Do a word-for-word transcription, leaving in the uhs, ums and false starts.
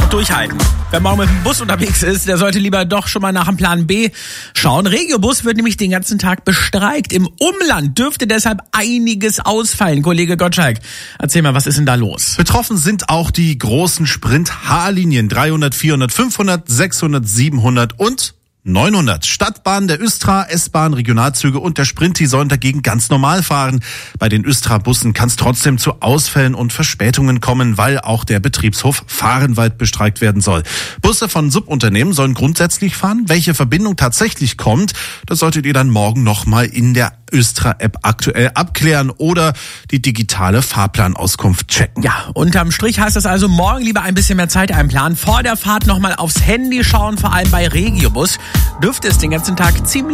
durchhalten. Wer morgen mit dem Bus unterwegs ist, der sollte lieber doch schon mal nach dem Plan B schauen. Regiobus wird nämlich den ganzen Tag bestreikt. Im Umland dürfte deshalb einiges ausfallen. Kollege Gottschalk, erzähl mal, was ist denn da los? Betroffen sind auch die großen Sprint-H-Linien dreihundert, vierhundert, fünfhundert, sechshundert, siebenhundert und neunhundert. Stadtbahn, der Östra, S-Bahn, Regionalzüge und der Sprinti sollen dagegen ganz normal fahren. Bei den Östra-Bussen kann es trotzdem zu Ausfällen und Verspätungen kommen, weil auch der Betriebshof Vahrenwald bestreikt werden soll. Busse von Subunternehmen sollen grundsätzlich fahren. Welche Verbindung tatsächlich kommt, das solltet ihr dann morgen nochmal in der Östra-App aktuell abklären oder die digitale Fahrplanauskunft checken. Ja, unterm Strich heißt das also, morgen lieber ein bisschen mehr Zeit einplanen. Vor der Fahrt nochmal aufs Handy schauen, vor allem bei Regiobus dürfte es den ganzen Tag ziemlich